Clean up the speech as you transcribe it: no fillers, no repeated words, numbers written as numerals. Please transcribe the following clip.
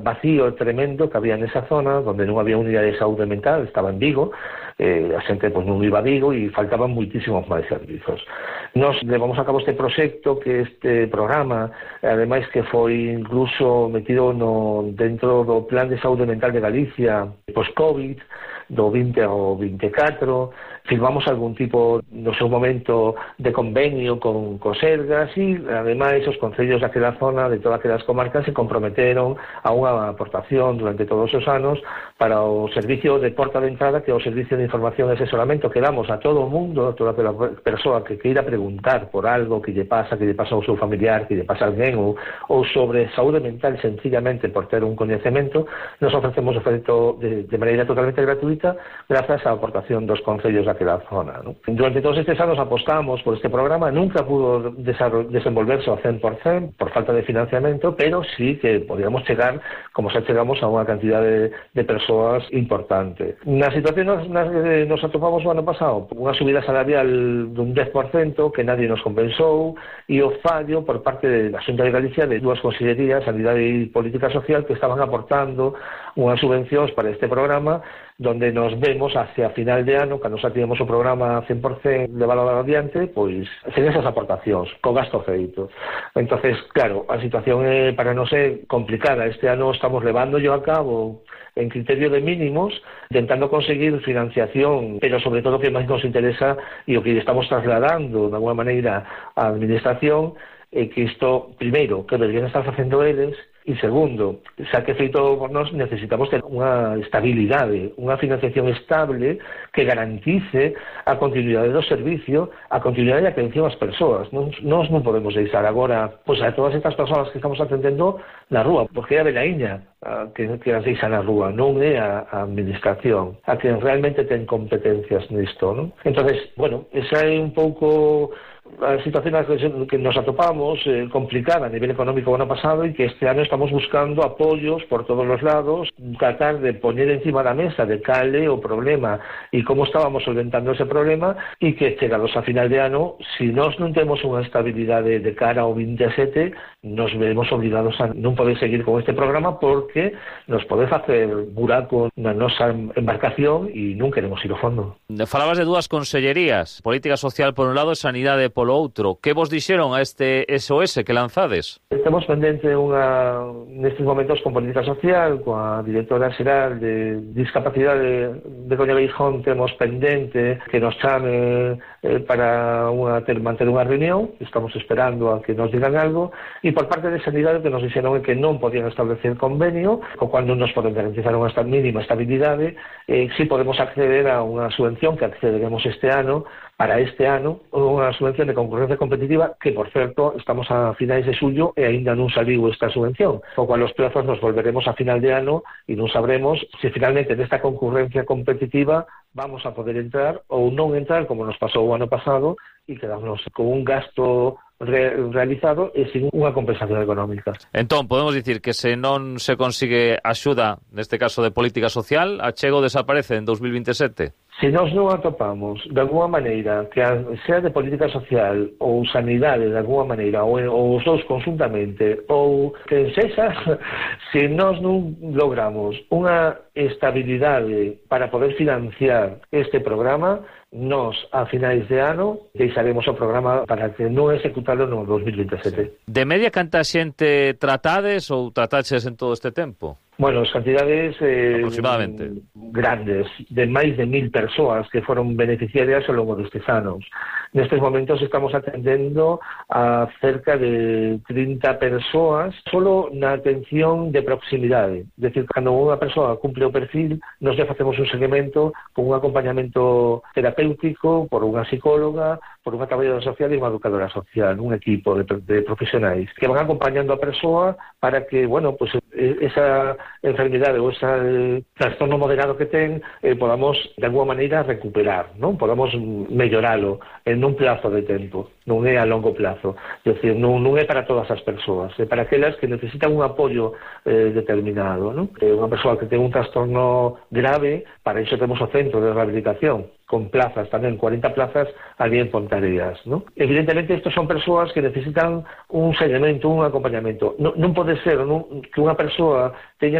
vacío tremendo que había nesa zona, onde non había unidade de saúde mental, estaba en Vigo, a xente non iba a Vigo e faltaban moitísimos máis servizos. Nos levamos a cabo este proxecto, que este programa, ademais que foi incluso metido dentro do Plan de Saúde Mental de Galicia post-Covid, do 20 ao 24, firmamos algún tipo, no seu momento, de convenio con Sergas e, ademais, os concellos daquela zona, de todas aquelas comarcas, se comprometeron a unha aportación durante todos os anos para o servicio de porta de entrada, que é o servicio de información e asesoramento que damos a todo o mundo, a toda aquela persoa que queira preguntar por algo que lle pasa ao seu familiar, que lle pasa a alguén, ou sobre saúde mental, sencillamente por ter un coñecemento. Nos ofrecemos o feito de maneira totalmente gratuita, grazas á aportación dos concellos daquela zona, ¿no? Durante todos estes anos apostamos por este programa, nunca pudo desenvolverse ao 100% por falta de financiamento, pero sí que podíamos chegar, como xa chegamos, a unha cantidade de persoas importante. Na situación nas que nos atopamos o ano pasado, unha subida salarial dun 10% que nadie nos compensou, e o fallo por parte da Xunta de Galicia de dúas consellerías, Sanidade e Política Social, que estaban aportando unhas subvencións para este programa, donde nos vemos hacia final de ano, cando xa tivemos o programa 100% levado adiante, pois sen esas aportacións, co gasto feito. Entonces, claro, a situación para nós é complicada. Este ano estamos levándoyo a cabo en criterio de mínimos, intentando conseguir financiación, pero sobre todo o que máis nos interesa e o que estamos trasladando de alguma maneira á administración é que isto, primeiro, que deberían estar facendo eles, e segundo, xa que feito por nós, necesitamos ter unha estabilidade, unha financiación estable que garantice a continuidade do servicio, a continuidade de atención ás persoas. Nós non podemos deixar agora pois, a todas estas persoas que estamos atendendo na rúa, porque é a velaíña que as deixa na rúa, non é a administración, a que realmente ten competencias nisto, non? Entonces, bueno, esa é un pouco a situación que nos atopamos complicada a nivel económico o ano pasado, e que este ano estamos buscando apoios por todos os lados, tratar de poñer encima da mesa de cale o problema e como estábamos solventando ese problema, e que chegados a final de ano, se nós non temos unha estabilidade de cara ao 27, nos veremos obligados a non poder seguir con este programa, porque nos pode facer buraco na nosa embarcación e non queremos ir ao fondo. Falabas de dúas consellerías, Política Social por un lado e Sanidade polo outro. Que vos dixeron a este SOS que lanzades? Estamos pendente nestes momentos con Política Social, coa directora xeral de Discapacidade de Coña Beijón, temos pendente que nos chame para manter unha reunión. Estamos esperando a que nos digan algo, e por parte de Sanidade que nos dixeron que non podían establecer convenio, co cual non nos poden garantizar unha mínima estabilidade. Si podemos acceder a unha subvención que accederemos para este ano, unha subvención de concurrencia competitiva que, por certo, estamos a finais de xullo e aínda non saliu esta subvención, co cual os plazos nos volveremos a final de ano e non sabremos se finalmente nesta concurrencia competitiva vamos a poder entrar ou non entrar, como nos pasou o ano pasado, e quedarnos con un gasto realizado e sin unha compensación económica. Entón, podemos dicir que se non se consigue axuda, neste caso de política social, a Chego desaparece en 2027? Se nós non atopamos, de alguma maneira, que sea de política social ou sanidade, de alguma maneira, ou os dous conjuntamente, ou que sexa, se nós non logramos unha estabilidade para poder financiar este programa, nós, a finais de ano, deixaremos o programa para que non executalo no 2027. De media, canta xente tratades ou trataches en todo este tempo? Bueno, as cantidades aproximadamente grandes, de máis de 1000 persoas que foron beneficiarias ao longo destes anos. Nestes momentos estamos atendendo a cerca de 30 persoas solo na atención de proximidade. É dicir, cando unha persoa cumple o perfil, nos lle facemos un seguimento con un acompañamento terapéutico por unha psicóloga, por unha traballadora social e unha educadora social, un equipo de profesionais que van acompañando a persoa para que, bueno, pues esa enfermidade ou ese trastorno moderado que ten podamos de alguma maneira recuperar, non? Podamos melloralo en un plazo de tempo, non é a longo plazo. É dicir, non é para todas as persoas, é para aquelas que necesitan un apoio determinado, non? Unha persoa que ten un trastorno grave, para iso temos o centro de rehabilitación, con plazas, tamén 40 plazas ali en Ponteareas, ¿no? Evidentemente, estos son persoas que necesitan un seguimento, un acompañamento. Non pode ser que unha persoa teña